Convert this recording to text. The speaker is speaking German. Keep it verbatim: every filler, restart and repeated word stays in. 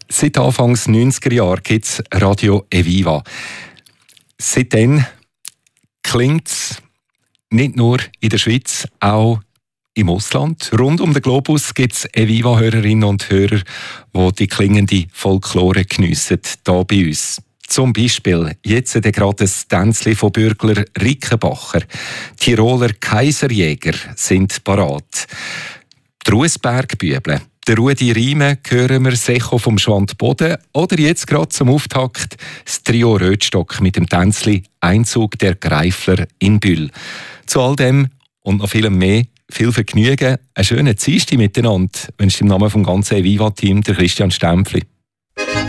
Seit Anfangs neunziger Jahre gibt es Radio Eviva. Seitdem klingt es nicht nur in der Schweiz, auch im Ausland. Rund um den Globus gibt es Eviva-Hörerinnen und Hörer, die die klingende Folklore geniessen, hier bei uns. Zum Beispiel jetzt gerade das Tänzli von Bürgler Rickenbacher. Tiroler Kaiserjäger sind parat. Die Ruesbergbüble. Der Rudi Riemen hören wir das Echo vom Schwandboden oder jetzt gerade zum Auftakt das Trio Rötstock mit dem Tänzli Einzug der Greifler in Bühl. Zu all dem und noch vielem mehr, viel Vergnügen, einen schönen Dienstag miteinander, wünscht im Namen vom ganzen Eviva-Team der Christian Stempfli.